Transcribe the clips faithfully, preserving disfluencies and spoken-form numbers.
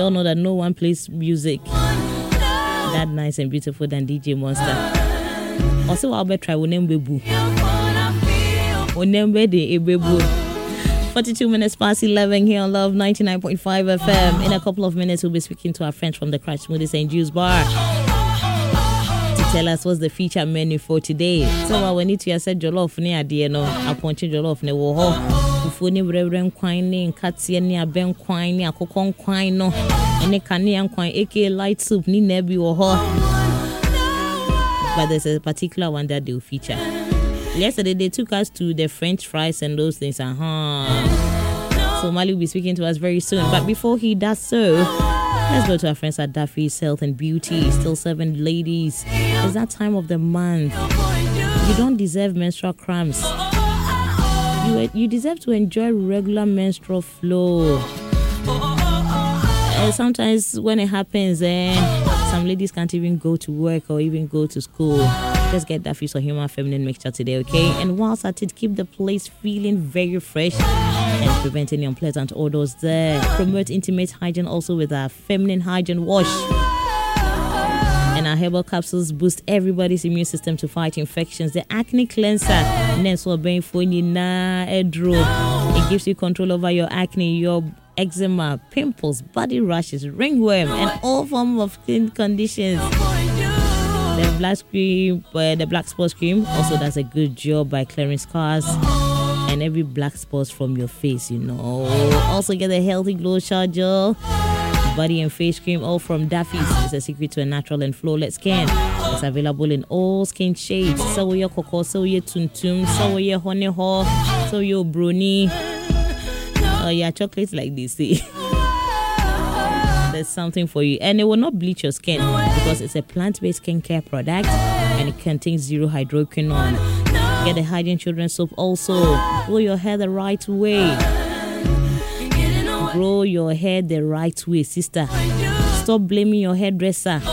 all know that no one plays music that nice and beautiful than D J Monster. Also, I'll be try one bebu. One be bebu. forty-two minutes past eleven here on Love ninety-nine point five F M. In a couple of minutes, we'll be speaking to our friends from the Crash Smoothies and Juice Bar to tell us what's the feature menu for today. So, uh, we need to set jollof near the no, I punch jollof ne wo ho. Before ni reverend quine ni katsi ni aben quine ni akokon quine no. Ene kani an quine aka light soup ni nebi wo ho. But there's a particular one that they'll feature. Yesterday, they took us to the French fries and those things. Uh-huh. So Mali will be speaking to us very soon. But before he does so, let's go to our friends at Duffy's Health and Beauty. Still serving ladies. It's that time of the month. You don't deserve menstrual cramps. You, you deserve to enjoy regular menstrual flow. Uh, sometimes when it happens, eh, some ladies can't even go to work or even go to school. Just get that Fuse or Human Feminine mixture today, okay? And whilst at it, keep the place feeling very fresh and prevent any unpleasant odors there. Promote intimate hygiene also with our feminine hygiene wash. And our herbal capsules boost everybody's immune system to fight infections. The acne cleanser, it gives you control over your acne, your eczema, pimples, body rashes, ringworm, and all forms of skin conditions. The black cream, uh, the black sports cream also does a good job by clearing scars and every black spots from your face, you know. Also get a healthy glow shower gel, body and face cream, all from Duffy's. It's a secret to a natural and flawless skin. It's available in all skin shades. So your cocoa, so your tuntum, so your honey haw, so your brownie. Oh yeah, chocolates like this, see. There's something for you, and it will not bleach your skin because it's a plant-based skincare product and it contains zero hydroquinone. Get the hygiene children's soap also. Grow your hair the right way. Grow your hair the right way, sister. Stop blaming your hairdresser.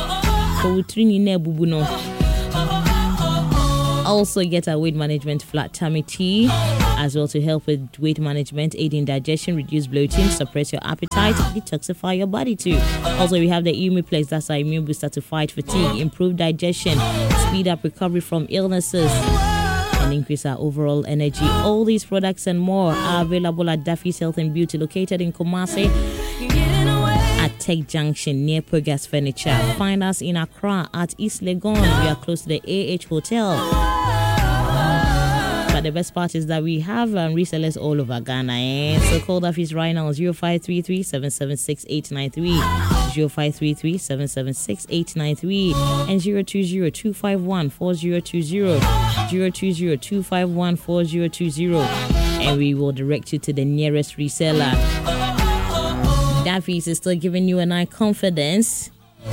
Also get a weight management flat tummy tea as well to help with weight management, aid in digestion, reduce bloating, suppress your appetite, detoxify your body too. Also, we have the Immuniplex, that's our immune booster to fight fatigue, improve digestion, speed up recovery from illnesses, and increase our overall energy. All these products and more are available at Duffy's Health and Beauty, located in Kumasi at Tech Junction near Pergas Furniture. Find us in Accra at East Legon. We are close to the A H Hotel. But the best part is that we have um, resellers all over Ghana. Eh? So call Duffy's right now, zero five three three, seven seven six, eight nine three, zero five three three, seven seven six, eight nine three, and zero two zero, two five one, four zero two zero, zero two zero, two five one, four zero two zero, and we will direct you to the nearest reseller. Duffy's is still giving you and I confidence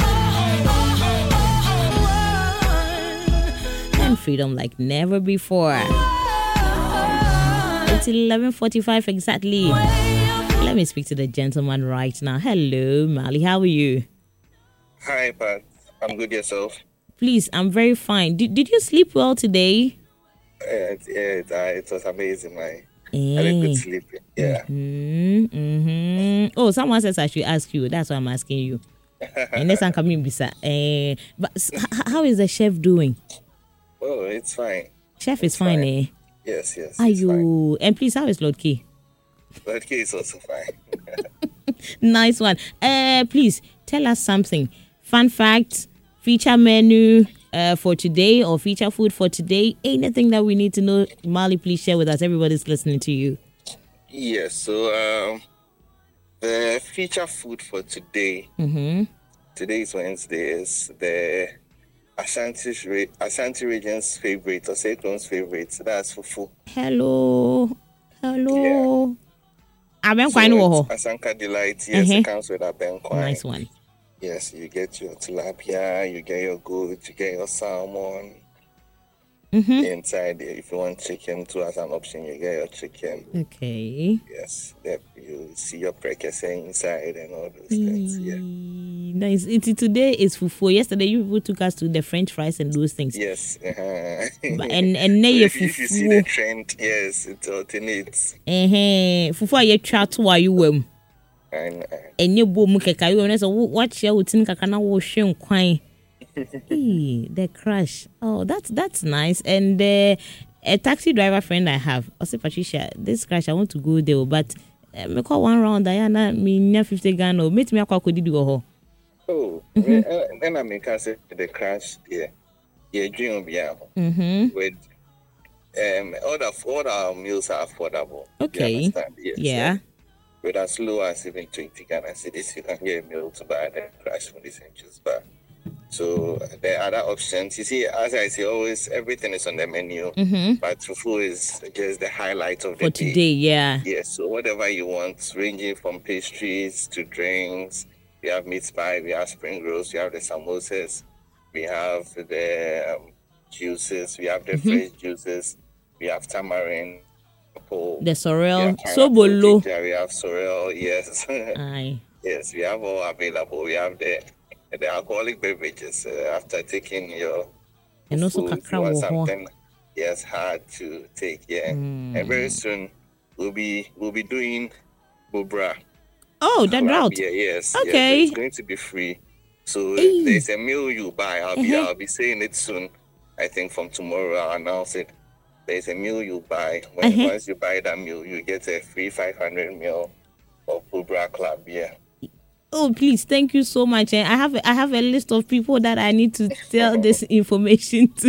and freedom like never before. It's eleven forty-five exactly. Let me speak to the gentleman right now. Hello, Mali. How are you? Hi, Pat. I'm good. Yourself? Please, I'm very fine. Did, did you sleep well today? Yeah, it, yeah, it, uh, it was amazing, man. I had a good sleep. Yeah. Mm-hmm, mm-hmm. Oh, someone says I should ask you. That's why I'm asking you. And next I'm coming beside. Uh, but how is the chef doing? Oh, it's fine. Chef it's is fine, fine, eh? Yes, yes. Are you? And please, how is Lord K? Lord K is also fine. Nice one. Uh, please tell us something. Fun facts, feature menu uh, for today, or feature food for today. Anything that we need to know, Mali, please share with us. Everybody's listening to you. Yes. So um, the feature food for today. Mm-hmm. Today is Wednesday. Is the Ashanti, Ashanti region's favorite, or Cyclone's favorite. So that's fufu. Hello. Hello. Yeah. Aben so Kwine Asanka Delight, yes, uh-huh. It comes with Aben Kwine. Nice one. Yes, you get your tilapia, you get your goat, you get your salmon. Mm-hmm. Inside there, if you want chicken too as an option, you get your chicken. Okay. Yes, there you see your prekese inside and all those things. Yeah. Nice. It, today is fufu. Yesterday you people took us to the French fries and those things. Yes. Uh-huh. But, and and now so you if, if you see the trend, yes, it alternates. Uh-huh. Fufu are you chat to are you um? nine. And you boom keka you know so watch your tin kakana wo hwe nkwan. Hey, the crash. Oh, that's that's nice. And uh, a taxi driver friend I have, I say Patricia, this crash I want to go there, but uh, me call one round Diana me near fifty Ghana or meet me akwa kodi di go ho. Oh, mm-hmm. Then I make us say the crash yeah. Yeah, dream bia. Mhm. With um all the all our meals are affordable. Okay. Yes, yeah. So, with as low as even twenty Ghana cedis, you can get a meal to buy the crash from this and juice bar. So there are other options. You see, as I say, always everything is on the menu, mm-hmm. but fufu is just the highlight of the for day. today. Yeah. Yes. So whatever you want, ranging from pastries to drinks, we have meat pie, we have spring rolls, we have the samosas, we have the um, juices, we have the mm-hmm. fresh juices, we have tamarind, apple, the sorrel, so bolo. We have sorrel. Yes. Aye. Yes, we have all available. We have the the alcoholic beverages uh, after taking your and also food, you want something yes hard to take. Yeah, mm. And very soon we'll be we'll be doing Bobra. Oh, that route. Yeah, yes. Okay. Yes, it's going to be free. So hey. There's a meal you buy. I'll be uh-huh. I'll be saying it soon. I think from tomorrow I'll announce it. There's a meal you buy. When uh-huh. Once you buy that meal, you get a free five hundred mil of Bobra Club beer. Oh, please, thank you so much. And I have I have a list of people that I need to tell this information to.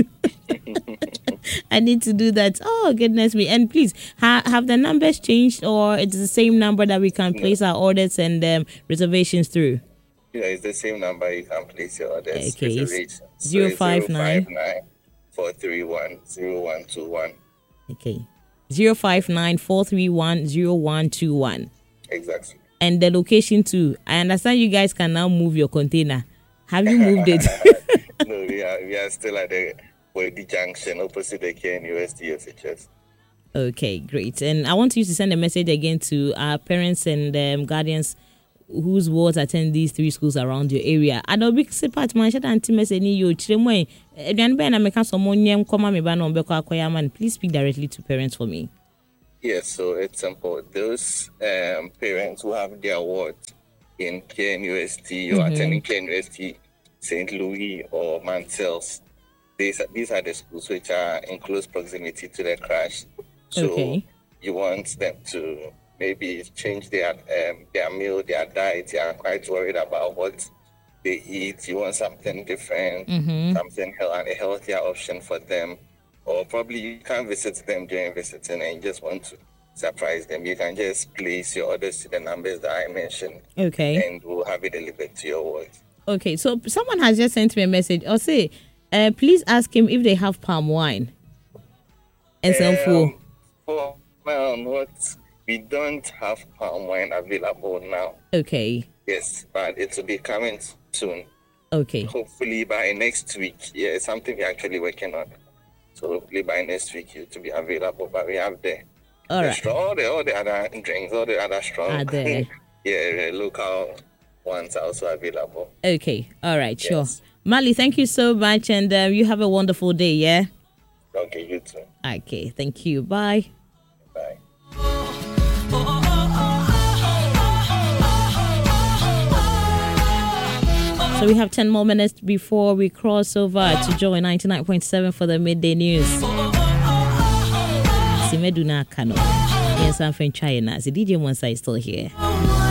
I need to do that. Oh, goodness me. And please, ha- have the numbers changed or it's the same number that we can place no. our orders and um, reservations through? Yeah, it's the same number you can place your orders. Okay. Reservations. zero five nine four three one zero one two one. Okay. zero five nine four three one zero one two one. Exactly. And the location too. I understand you guys can now move your container. Have you moved it? No, we are we are still at the Wadi Junction opposite the K N U S T F H S. Okay, great. And I want you to send a message again to our parents and um, guardians whose wards attend these three schools around your area. I don't be separate man shut anti message ni yo chiremwe. Eduan be na meka so monyem koma me ba na ombekọ akoya man. Please speak directly to parents for me. Yes, so it's simple. Those um, parents who have their wards in K N U S T or mm-hmm. attending K N U S T, Saint Louis or Mansell's, these are, these are the schools which are in close proximity to the crash. So okay. You want them to maybe change their um, their meal, their diet. You are quite worried about what they eat. You want something different, mm-hmm. something a healthier option for them. Or probably you can't visit them during visiting and you just want to surprise them. You can just place your orders to the numbers that I mentioned. Okay. And we'll have it delivered to your ward. Okay, so someone has just sent me a message. I'll say, uh, please ask him if they have palm wine. And some um, food. For um, what? We don't have palm wine available now. Okay. Yes, but it will be coming soon. Okay. Hopefully by next week. Yeah, it's something we're actually working on. So hopefully by next week you to be available. But we have the, all the right. strong, all the all the other drinks, all the other strong. Are there? Yeah, the local ones are also available. Okay, all right, sure. Yes. Mali, thank you so much, and uh, you have a wonderful day. Yeah. Okay, you too. Okay, thank you. Bye. Bye. So we have ten more minutes before we cross over to join ninety-nine point seven for the midday news. Simeduna Kano. Yes, I'm from China. The D J Monsa is still here.